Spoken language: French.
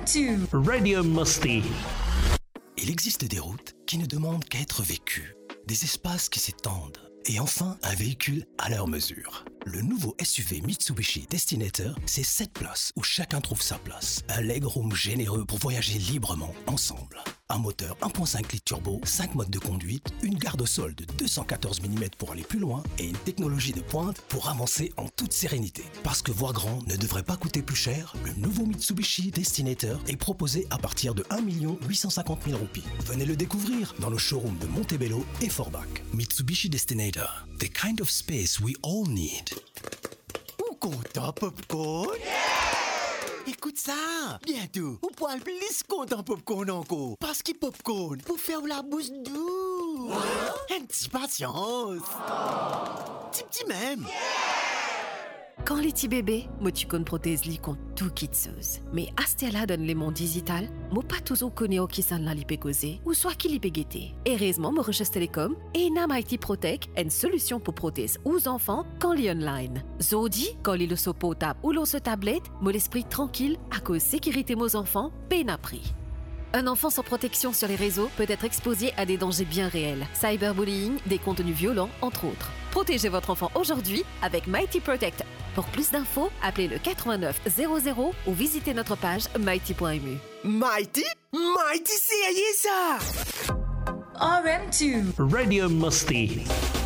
RM2 Radio Musty. Il existe des routes qui ne demandent qu'à être vécues, des espaces qui s'étendent, et enfin un véhicule à leur mesure. Le nouveau SUV Mitsubishi Destinator, c'est 7 places où chacun trouve sa place. Un legroom généreux pour voyager librement ensemble. Un moteur 1.5 litres turbo, 5 modes de conduite, une garde au sol de 214 mm pour aller plus loin et une technologie de pointe pour avancer en toute sérénité. Parce que voir grand ne devrait pas coûter plus cher, le nouveau Mitsubishi Destinator est proposé à partir de 1 850 000 roupies. Venez le découvrir dans nos showrooms de Montebello et Forbach. Mitsubishi Destinator, the kind of space we all need. Ou content, Popcorn? Écoute ça! Bientôt, ou poil plus content Popcorn encore. Parce que Popcorn, pour faire la bouche douce. Un petit patience. Petit même. Quand les petits bébés, moi tu connais prothèse li contre tout kitseuse. Mais astella donne les mondes digital, moi pas toujours connais au qui s'en la li causer ou soit qui li guetter. Heureusement, moi recherche télécom et na Mighty Protect, une solution pour prothèse aux enfants quand li online. Zodi, quand li le so potable ou l'on se tablette, moi l'esprit tranquille à cause sécurité mes enfants, peine à prix. Un enfant sans protection sur les réseaux peut être exposé à des dangers bien réels. Cyberbullying, des contenus violents, entre autres. Protégez votre enfant aujourd'hui avec Mighty Protect. Pour plus d'infos, appelez le 89 00 ou visitez notre page mighty.mu. Mighty? Mighty, c'est ça! RM2 Radio Musty.